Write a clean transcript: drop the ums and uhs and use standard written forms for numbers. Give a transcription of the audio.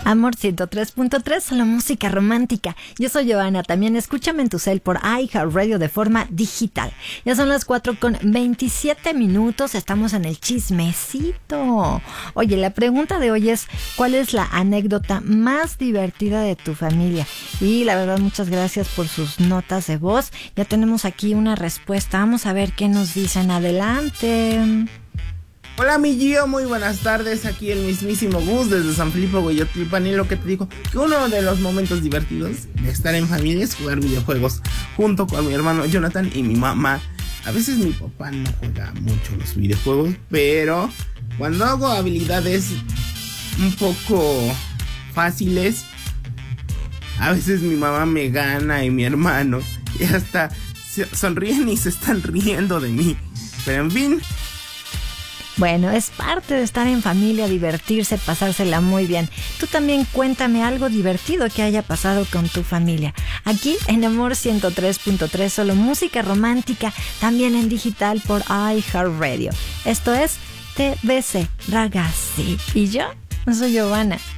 Amor 103.3, solo música romántica. Yo soy Giovanna, también escúchame en tu cel por iHeartRadio de forma digital. Ya son las 4:27, estamos en el chismecito. Oye, la pregunta de hoy es, ¿cuál es la anécdota más divertida de tu familia? Y la verdad, muchas gracias por sus notas de voz. Ya tenemos aquí una respuesta, vamos a ver qué nos dicen. Adelante. Hola mi Gio, muy buenas tardes, aquí el mismísimo Gus desde San Felipe, Hueyotlipan. Y lo que te digo, que uno de los momentos divertidos de estar en familia es jugar videojuegos junto con mi hermano Jonathan y mi mamá. A veces mi papá no juega mucho los videojuegos, pero cuando hago habilidades un poco fáciles, a veces mi mamá me gana y mi hermano, y hasta se sonríen y se están riendo de mí. Pero en fin. Bueno, es parte de estar en familia, divertirse, pasársela muy bien. Tú también cuéntame algo divertido que haya pasado con tu familia. Aquí en Amor 103.3, solo música romántica, también en digital por iHeartRadio. Esto es TBC Ragazzi. Y yo soy Giovanna.